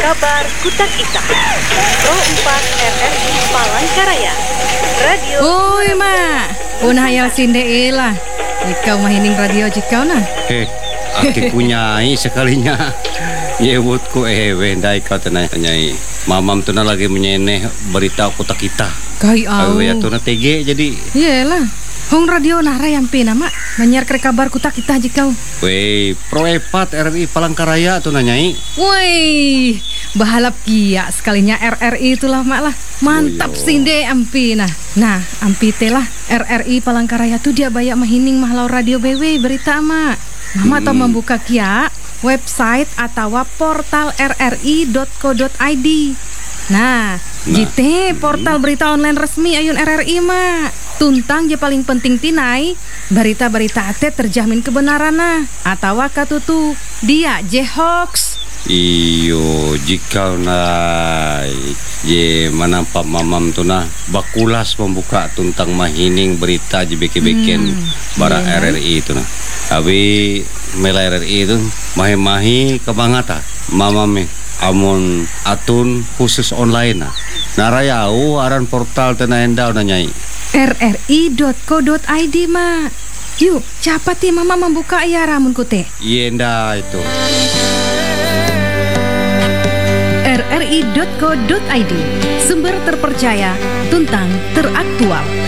Kabar Kutak Ita Pro 4 RRI Palangkaraya Radio. Oi mak, punah hayal sinde lah. Ikau mahining radio jikau nah. Aki kunyai sekalinya. Yewutku wendai kau tenai. Mamam tu na lagi menyeneh berita Kutak Ita. Kai au. Ya tu na TG jadi. Iyalah. Hong radio nara yang pina mak. Banyak ke kabar Kutak Ita jikau. Wei, Pro 4 RRI Palangkaraya tu nanyai. Woi, bahalap kia sekalinya RRI itulah mak lah. Mantap sinde ampi nah. Nah, ampi telah RRI Palangkaraya tu dia banyak mahining mahlau radio BW berita mak. Mama tau membuka kia website atau portal rri.co.id. Nah, jite portal berita online resmi ayun RRI mak. Tuntang je paling penting tinai berita-berita ate terjamin kebenaran nah atau katutu dia je hoax. Iyo jika nai je manampak mamam tu nah bakulas membuka tuntang mahining berita je beke-beken bara RRI itu nah. Abi mela RRI itu mahi-mahi kebangata mamam amun atun khusus online nah. Narayau aran portal tena endau nanyai rri.co.id mak. Yuk, cepat ya mama membuka ya ramun kute. Yenda itu. rri.co.id, sumber terpercaya, tuntang teraktual.